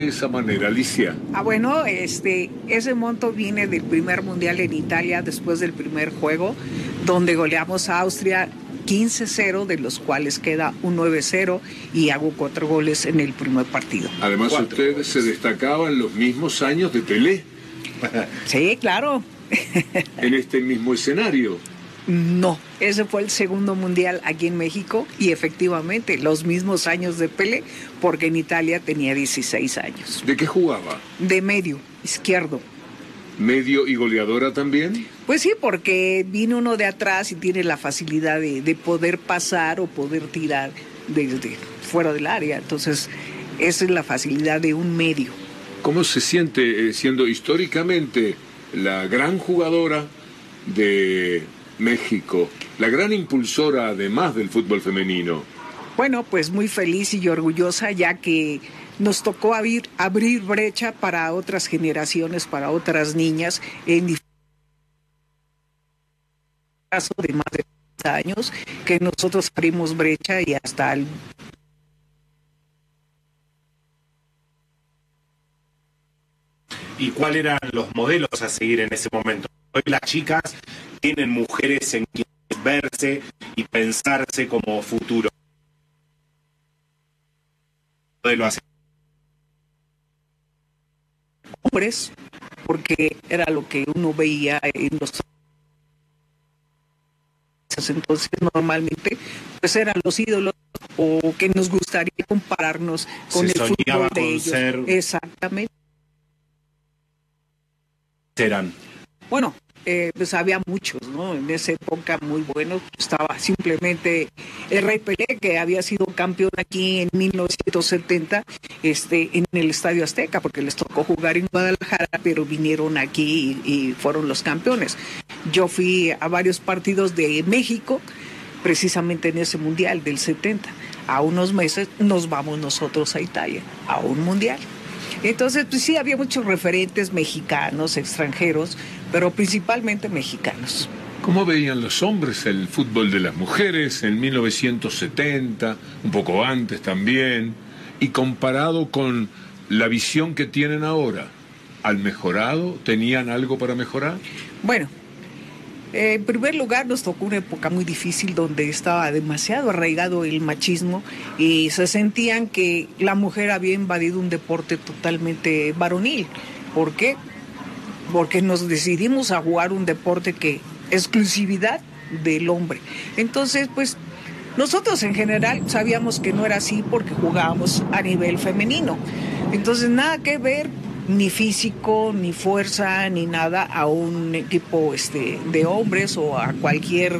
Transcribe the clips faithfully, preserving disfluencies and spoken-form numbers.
de esa manera, Alicia? Ah, bueno, este, ese monto viene del primer mundial en Italia después del primer juego, donde goleamos a Austria quince cero, de los cuales queda un nueve cero y hago cuatro goles en el primer partido. Además, cuatro usted goles. se destacaba en los mismos años de Pelé. Sí, claro. En este mismo escenario. No, ese fue el segundo mundial aquí en México y efectivamente los mismos años de Pelé, porque en Italia tenía dieciséis años. ¿De qué jugaba? De medio, izquierdo. ¿Medio y goleadora también? Pues sí, porque viene uno de atrás y tiene la facilidad de, de poder pasar o poder tirar desde fuera del área. Entonces, esa es la facilidad de un medio. ¿Cómo se siente eh, siendo históricamente la gran jugadora de México, la gran impulsora además del fútbol femenino? Bueno, pues muy feliz y orgullosa, ya que nos tocó abrir, abrir brecha para otras generaciones, para otras niñas, en caso de más de treinta años, que nosotros abrimos brecha y hasta el... ¿Y cuáles eran los modelos a seguir en ese momento? Hoy las chicas tienen mujeres en quienes verse y pensarse como futuro. Modelo a seguir. Hombres, porque era lo que uno veía en los... Entonces normalmente pues eran los ídolos o que nos gustaría compararnos con Se el fútbol de con ellos. Ser... Exactamente. Serán. Bueno, eh, pues había muchos, ¿no? En esa época muy buenos. Estaba simplemente el Rey Pelé, que había sido campeón aquí en mil novecientos setenta, este, en el Estadio Azteca, porque les tocó jugar en Guadalajara, pero vinieron aquí y, y fueron los campeones. Yo fui a varios partidos de México, precisamente en ese mundial del setenta. A unos meses nos vamos nosotros a Italia, a un mundial. Entonces, pues sí, había muchos referentes mexicanos, extranjeros, pero principalmente mexicanos. ¿Cómo veían los hombres el fútbol de las mujeres en mil novecientos setenta, un poco antes también, y comparado con la visión que tienen ahora? ¿Han mejorado? ¿Tenían algo para mejorar? Bueno, eh, en primer lugar nos tocó una época muy difícil donde estaba demasiado arraigado el machismo y se sentían que la mujer había invadido un deporte totalmente varonil. ¿Por qué? Porque nos decidimos a jugar un deporte que exclusividad del hombre. Entonces, pues nosotros en general sabíamos que no era así porque jugábamos a nivel femenino. Entonces, nada que ver, ni físico, ni fuerza, ni nada a un equipo este, de hombres o a cualquier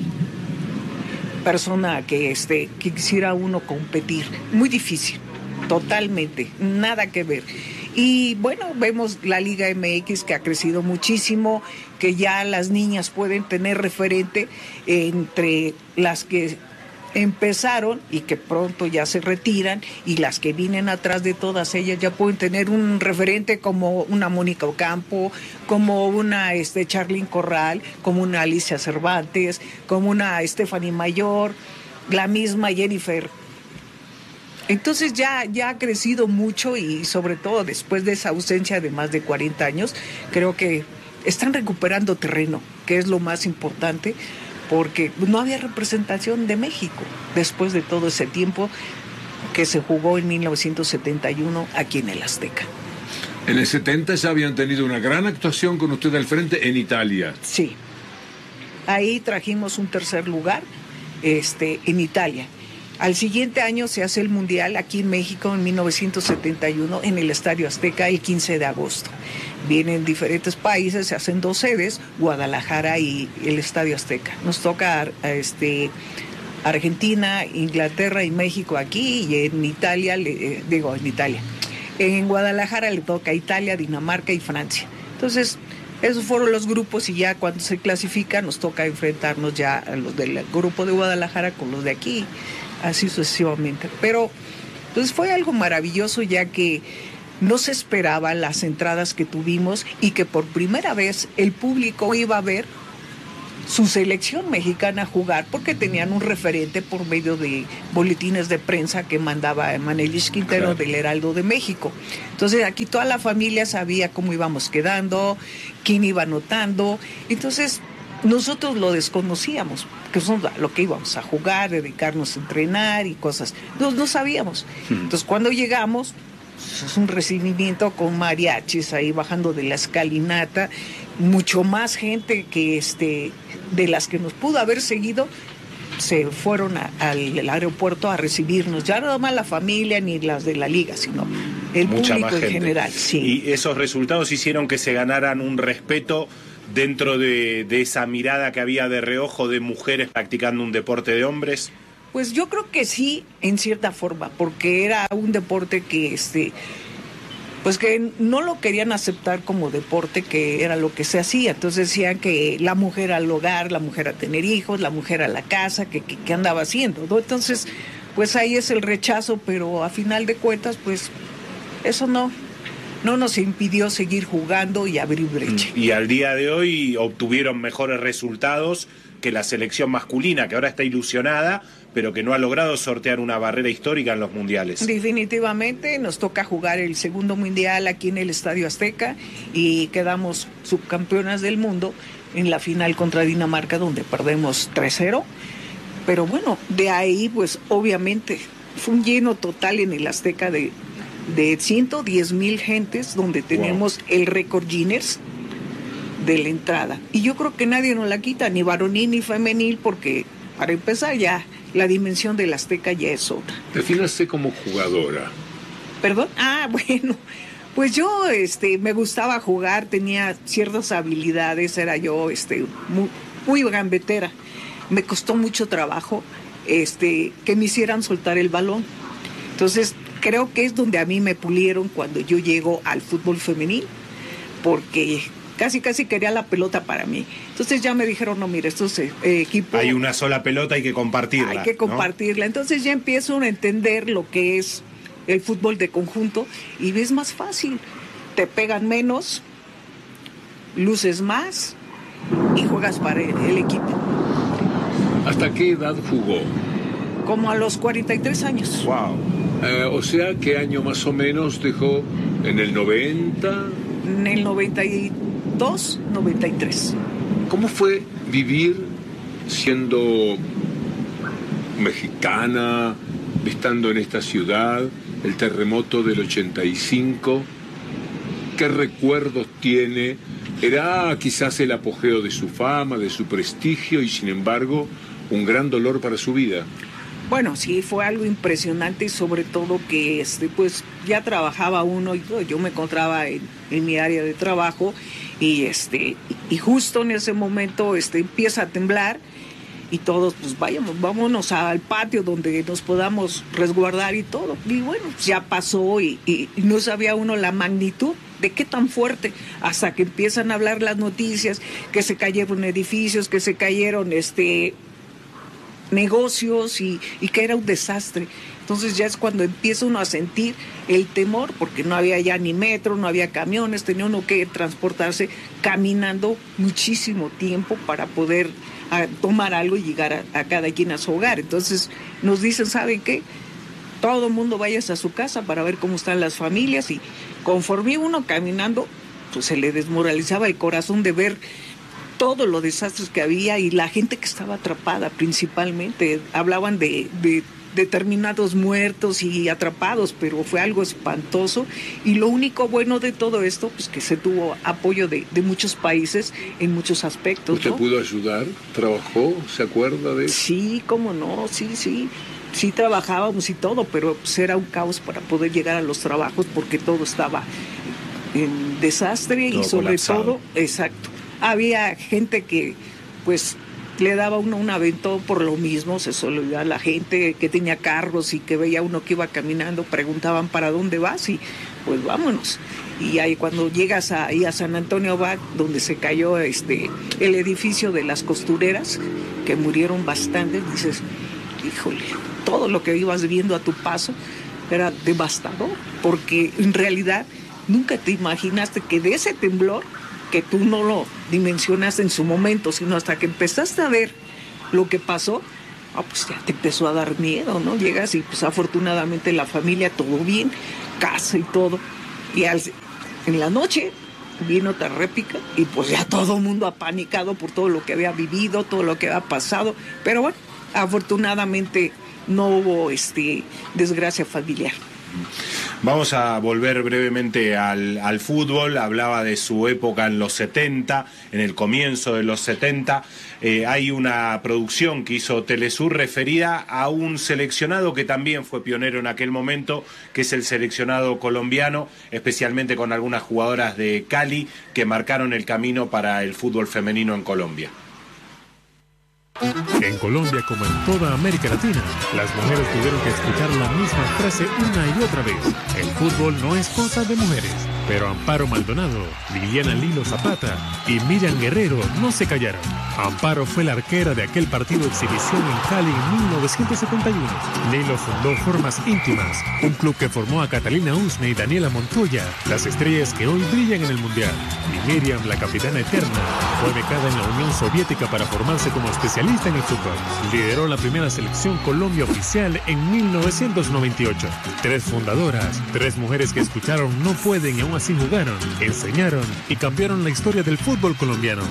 persona que, este, que quisiera uno competir. Muy difícil, totalmente, nada que ver. Y bueno, vemos la Liga M X que ha crecido muchísimo, que ya las niñas pueden tener referente entre las que empezaron y que pronto ya se retiran, y las que vienen atrás de todas ellas ya pueden tener un referente como una Mónica Ocampo, como una este, Charlyn Corral, como una Alicia Cervantes, como una Stephanie Mayor, la misma Jennifer. Entonces ya, ya ha crecido mucho y sobre todo después de esa ausencia de más de cuarenta años, creo que están recuperando terreno, que es lo más importante, porque no había representación de México después de todo ese tiempo que se jugó en mil novecientos setenta y uno aquí en el Azteca. En el setenta ya habían tenido una gran actuación con usted al frente en Italia. Sí, ahí trajimos un tercer lugar este, en Italia. Al siguiente año se hace el Mundial aquí en México en mil novecientos setenta y uno en el Estadio Azteca el quince de agosto. Vienen diferentes países, se hacen dos sedes, Guadalajara y el Estadio Azteca. Nos toca este, Argentina, Inglaterra y México aquí, y en Italia, eh, digo en Italia, en Guadalajara le toca Italia, Dinamarca y Francia. Entonces, esos fueron los grupos y ya cuando se clasifica nos toca enfrentarnos ya a los del grupo de Guadalajara con los de aquí, así sucesivamente. Pero pues fue algo maravilloso, ya que no se esperaban las entradas que tuvimos y que por primera vez el público iba a ver su selección mexicana a jugar, porque tenían un referente por medio de boletines de prensa que mandaba Manelis Quintero, claro, del Heraldo de México. Entonces aquí toda la familia sabía cómo íbamos quedando, quién iba anotando. Entonces nosotros lo desconocíamos, que son lo que íbamos a jugar, dedicarnos a entrenar y cosas. No, no sabíamos. Entonces cuando llegamos, es un recibimiento con mariachis ahí bajando de la escalinata, mucho más gente que este de las que nos pudo haber seguido se fueron a, al aeropuerto a recibirnos, ya no más la familia ni las de la liga, sino el mucha público en general. Sí. Y esos resultados hicieron que se ganaran un respeto dentro de, de esa mirada que había de reojo de mujeres practicando un deporte de hombres. Pues yo creo que sí, en cierta forma, porque era un deporte que este pues que no lo querían aceptar como deporte, que era lo que se hacía. Entonces decían que la mujer al hogar, la mujer a tener hijos, la mujer a la casa, que, que, que andaba haciendo, ¿no? Entonces, pues ahí es el rechazo, pero a final de cuentas, pues eso no, no nos impidió seguir jugando y abrir brecha. Y al día de hoy obtuvieron mejores resultados que la selección masculina, que ahora está ilusionada, pero que no ha logrado sortear una barrera histórica en los mundiales. Definitivamente nos toca jugar el segundo mundial aquí en el Estadio Azteca y quedamos subcampeonas del mundo en la final contra Dinamarca, donde perdemos tres cero. Pero bueno, de ahí pues obviamente fue un lleno total en el Azteca de, de ciento diez mil gentes, donde tenemos wow. el récord Guinness de la entrada. Y yo creo que nadie nos la quita, ni varonil ni femenil, porque para empezar ya la dimensión del Azteca ya es otra. Defínase como jugadora. ¿Perdón? Ah, bueno, pues yo este, me gustaba jugar, tenía ciertas habilidades, era yo este, muy, muy gambetera. Me costó mucho trabajo este, que me hicieran soltar el balón. Entonces, creo que es donde a mí me pulieron cuando yo llego al fútbol femenil, porque casi casi quería la pelota para mí. Entonces ya me dijeron, no, mire, estos eh, equipos... Hay una sola pelota, hay que compartirla. Hay que compartirla. ¿No? Entonces ya empiezo a entender lo que es el fútbol de conjunto y ves más fácil. Te pegan menos, luces más y juegas para el, el equipo. ¿Hasta qué edad jugó? Como a los cuarenta y tres años. Wow. Eh, o sea, ¿qué año más o menos dejó? ¿En el noventa? En el noventa y dos, noventa y tres. ¿Cómo fue vivir siendo mexicana, estando en esta ciudad, el terremoto del ochenta y cinco? ¿Qué recuerdos tiene? Era quizás el apogeo de su fama, de su prestigio y sin embargo un gran dolor para su vida. Bueno, sí, fue algo impresionante y sobre todo que este, pues ya trabajaba uno y yo me encontraba en, en mi área de trabajo y este y justo en ese momento este empieza a temblar y todos pues vayamos, vámonos al patio donde nos podamos resguardar y todo. Y bueno, ya pasó y, y, y no sabía uno la magnitud de qué tan fuerte, hasta que empiezan a hablar las noticias, que se cayeron edificios, que se cayeron este negocios y, y que era un desastre. Entonces ya es cuando empieza uno a sentir el temor, porque no había ya ni metro, no había camiones, tenía uno que transportarse caminando muchísimo tiempo para poder a, tomar algo y llegar a, a cada quien a su hogar. Entonces nos dicen, ¿saben qué? Todo el mundo vaya a su casa para ver cómo están las familias y conforme uno caminando, pues se le desmoralizaba el corazón de ver todos los desastres que había y la gente que estaba atrapada principalmente. Hablaban de, de determinados muertos y atrapados, pero fue algo espantoso. Y lo único bueno de todo esto, pues que se tuvo apoyo de, de muchos países en muchos aspectos. ¿Usted ¿no? pudo ayudar? ¿Trabajó? ¿Se acuerda de eso? Sí, cómo no, sí, sí. Sí trabajábamos y todo, pero pues era un caos para poder llegar a los trabajos porque todo estaba en desastre todo y sobre colapsado. Todo, exacto. Había gente que pues le daba uno un aventón por lo mismo, se solía la gente que tenía carros y que veía uno que iba caminando, preguntaban para dónde vas y pues vámonos. Y ahí cuando llegas a, ahí a San Antonio Abad, donde se cayó este el edificio de las costureras, que murieron bastantes, dices, híjole, todo lo que ibas viendo a tu paso era devastador, porque en realidad nunca te imaginaste que de ese temblor que tú no lo dimensionaste en su momento, sino hasta que empezaste a ver lo que pasó, ah, pues ya te empezó a dar miedo, ¿no? Llegas y pues afortunadamente la familia todo bien, casa y todo, y al, en la noche vino otra réplica y pues ya todo el mundo apanicado por todo lo que había vivido, todo lo que había pasado, pero bueno, afortunadamente no hubo este desgracia familiar. Vamos a volver brevemente al, al fútbol. Hablaba de su época en los setenta, en el comienzo de los setenta. Eh, hay una producción que hizo Telesur referida a un seleccionado que también fue pionero en aquel momento, que es el seleccionado colombiano, especialmente con algunas jugadoras de Cali que marcaron el camino para el fútbol femenino en Colombia. En Colombia, como en toda América Latina, las mujeres tuvieron que escuchar la misma frase una y otra vez. El fútbol no es cosa de mujeres. Pero Amparo Maldonado, Liliana Lilo Zapata y Miriam Guerrero no se callaron. Amparo fue la arquera de aquel partido de exhibición en Cali en mil novecientos setenta y uno. Lilo fundó Formas Íntimas, un club que formó a Catalina Usme y Daniela Montoya, las estrellas que hoy brillan en el Mundial. Y Miriam, la capitana eterna, fue becada en la Unión Soviética para formarse como especialista en el fútbol. Lideró la primera selección Colombia oficial en mil novecientos noventa y ocho. Tres fundadoras, tres mujeres que escucharon no pueden y aún así jugaron, enseñaron y cambiaron la historia del fútbol colombiano.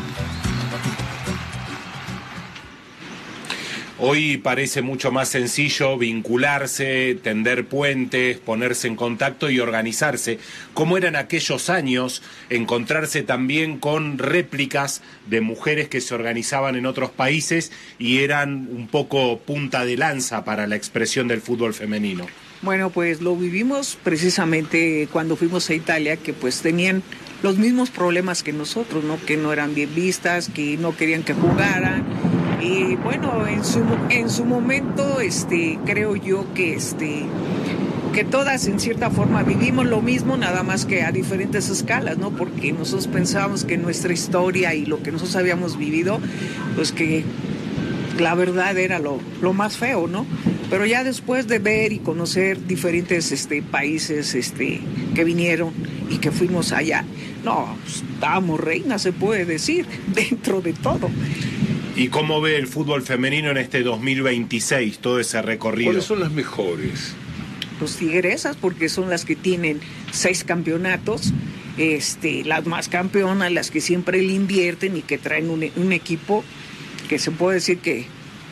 Hoy parece mucho más sencillo vincularse, tender puentes, ponerse en contacto y organizarse. ¿Cómo eran aquellos años encontrarse también con réplicas de mujeres que se organizaban en otros países y eran un poco punta de lanza para la expresión del fútbol femenino? Bueno, pues lo vivimos precisamente cuando fuimos a Italia, que pues tenían los mismos problemas que nosotros, ¿no? Que no eran bien vistas, que no querían que jugaran. Y bueno, en su, en su momento, este, creo yo que, este, que todas en cierta forma vivimos lo mismo, nada más que a diferentes escalas, ¿no? Porque nosotros pensábamos que nuestra historia y lo que nosotros habíamos vivido, pues que la verdad era lo, lo más feo, ¿no? Pero ya después de ver y conocer diferentes este, países este, que vinieron y que fuimos allá, no, pues, estábamos reinas, se puede decir, dentro de todo. ¿Y cómo ve el fútbol femenino en este dos mil veintiséis, todo ese recorrido? ¿Cuáles son las mejores? Los tigresas, porque son las que tienen seis campeonatos, este, las más campeonas, las que siempre le invierten y que traen un, un equipo que se puede decir que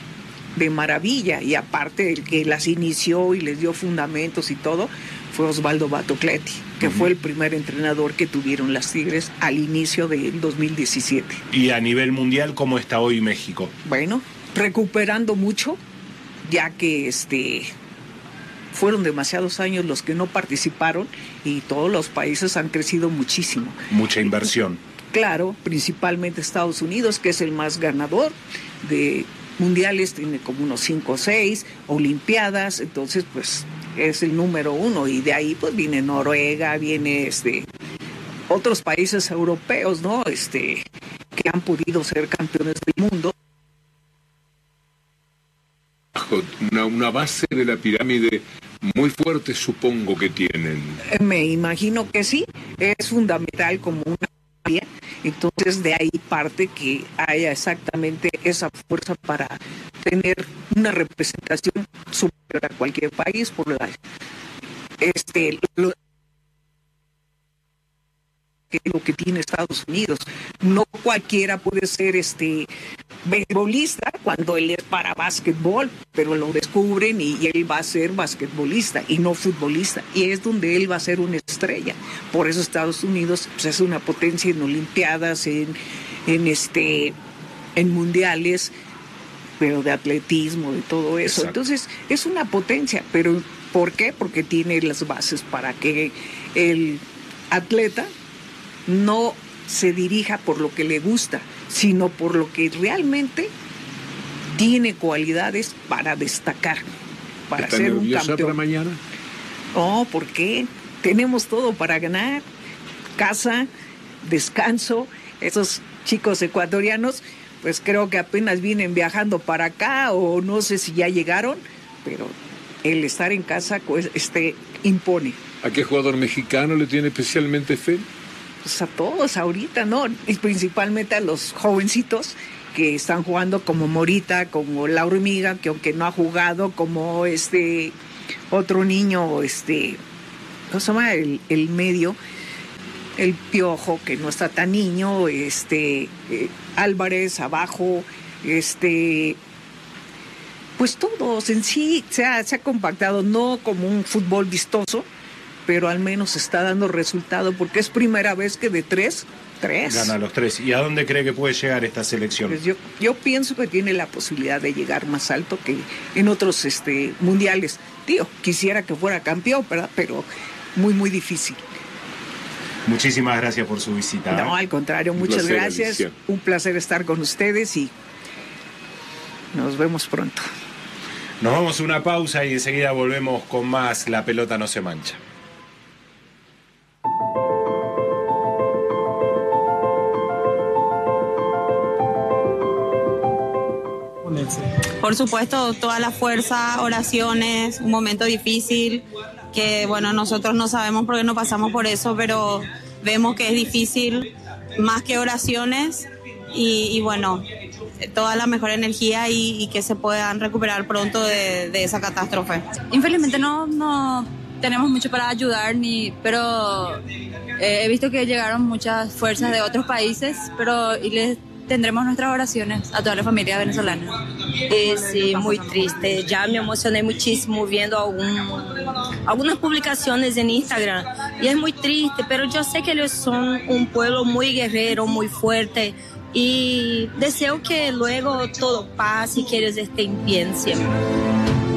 de maravilla, y aparte el que las inició y les dio fundamentos y todo fue Osvaldo Batocletti, que uh-huh. fue el primer entrenador que tuvieron las Tigres al inicio del dos mil diecisiete. ¿Y a nivel mundial cómo está hoy México? Bueno, recuperando mucho, ya que este fueron demasiados años los que no participaron y todos los países han crecido muchísimo. Mucha inversión. Claro, principalmente Estados Unidos, que es el más ganador de mundiales, tiene como unos cinco o seis, olimpiadas, entonces pues es el número uno, y de ahí pues viene Noruega, viene este otros países europeos, ¿no? Este que han podido ser campeones del mundo. Una, una base de la pirámide muy fuerte, supongo que tienen. Me imagino que sí, es fundamental como una área, entonces de ahí parte que haya exactamente esa fuerza para tener una representación superior a cualquier país por la este lo, que lo que tiene Estados Unidos. No cualquiera puede ser este beisbolista cuando él es para básquetbol, pero lo descubren y, y él va a ser basquetbolista y no futbolista, y es donde él va a ser una estrella. Por eso Estados Unidos pues, es una potencia en olimpiadas, en, en este en mundiales, pero de atletismo, de todo eso. Exacto. Entonces es una potencia, pero ¿por qué? Porque tiene las bases para que el atleta no se dirija por lo que le gusta, sino por lo que realmente tiene cualidades para destacar, para ¿Está ser un nerviosa campeón. para mañana? No, ¿por qué? Tenemos todo para ganar. Casa, descanso. Esos chicos ecuatorianos, pues creo que apenas vienen viajando para acá, o no sé si ya llegaron, pero el estar en casa pues, este, impone. ¿A qué jugador mexicano le tiene especialmente fe? pues a todos ahorita, ¿no? Y principalmente a los jovencitos que están jugando como Morita, como Laura Miga, que aunque no ha jugado, como este otro niño, este, ¿cómo se llama? El, el medio, el Piojo, que no está tan niño, este, eh, Álvarez abajo, este, pues todos en sí se ha, se ha compactado, no como un fútbol vistoso, pero al menos está dando resultado, porque es primera vez que de tres, tres. Gana los tres. ¿Y a dónde cree que puede llegar esta selección? Pues yo, yo pienso que tiene la posibilidad de llegar más alto que en otros este, mundiales. Tío, quisiera que fuera campeón, ¿verdad? Pero muy, muy difícil. Muchísimas gracias por su visita. No, al contrario, Un muchas placer, gracias. Alicia. Un placer estar con ustedes y nos vemos pronto. Nos vamos a una pausa y enseguida volvemos con más La Pelota No Se Mancha. Por supuesto, toda la fuerza, oraciones, un momento difícil, que bueno, nosotros no sabemos por qué no pasamos por eso, pero vemos que es difícil, más que oraciones, y, y bueno, toda la mejor energía y, y que se puedan recuperar pronto de, de esa catástrofe. Infelizmente no, no tenemos mucho para ayudar, ni, pero eh, he visto que llegaron muchas fuerzas de otros países, pero y les tendremos nuestras oraciones a toda la familia venezolana. Eh, sí, muy triste. Ya me emocioné muchísimo viendo algún, algunas publicaciones en Instagram y es muy triste, pero yo sé que ellos son un pueblo muy guerrero, muy fuerte y deseo que luego todo pase y que ellos estén bien siempre.